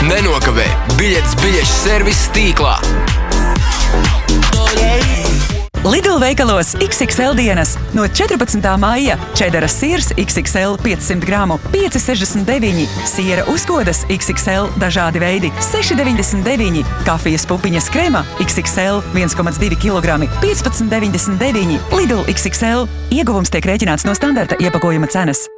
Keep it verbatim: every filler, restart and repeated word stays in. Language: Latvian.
Nenokavē biļetes biļešu servisa tīklā. Lidl veikalos iks iks el dienas. No četrpadsmitā maija čedara sirs iks iks el piecsimt gramu pieci sešdesmit deviņi, siera uzkodas iks iks el dažādi veidi seši deviņdesmit deviņi, kafijas pupiņas krema iks iks el viens komats divi kilogrami piecpadsmit deviņdesmit deviņi. Lidl iks iks el. Ieguvums tiek rēķināts no standarta iepakojuma cenas.